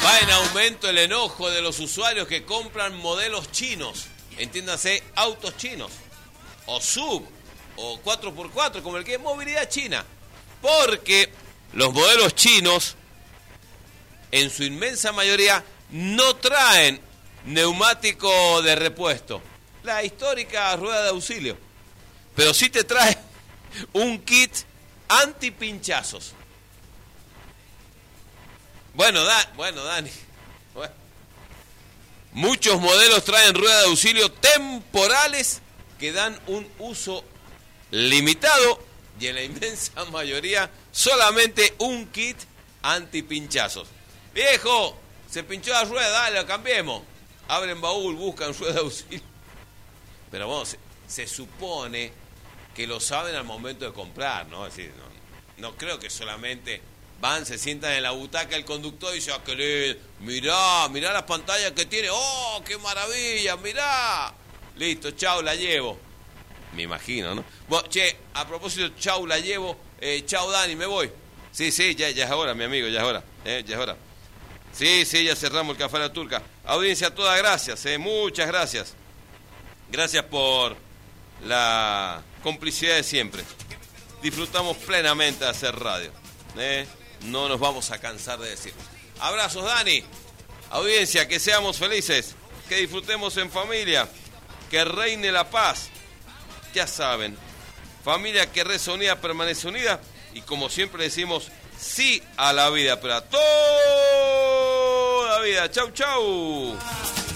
Va en aumento el enojo de los usuarios que compran modelos chinos. Entiéndase, autos chinos. O sub, o 4x4, como el que es movilidad china. Porque los modelos chinos, en su inmensa mayoría, no traen neumático de repuesto. La histórica rueda de auxilio. Pero sí te trae un kit antipinchazos. Bueno, Dani. Bueno. Muchos modelos traen ruedas de auxilio temporales que dan un uso limitado y en la inmensa mayoría solamente un kit antipinchazos. Viejo, se pinchó la rueda, dale, la cambiemos. Abren baúl, buscan rueda de auxilio. Pero bueno, se supone que lo saben al momento de comprar, ¿no? Es decir, no creo que solamente van, se sientan en la butaca el conductor y dicen, ah, qué lindo, mirá las pantallas que tiene, oh, qué maravilla, mirá. Listo, chau, la llevo. Me imagino, ¿no? Bueno, che, a propósito, chau, la llevo, chau, Dani, me voy. Sí, ya es hora, mi amigo, ya es hora, ya es hora. Sí, ya cerramos el Café a la Turca. Audiencia, todas gracias, muchas gracias. Gracias por la complicidad de siempre. Disfrutamos plenamente de hacer radio. No nos vamos a cansar de decir. Abrazos, Dani. Audiencia, que seamos felices, que disfrutemos en familia, que reine la paz. Ya saben, familia que reza unida permanece unida y como siempre decimos, sí a la vida, pero a toda la vida. Chau, chau.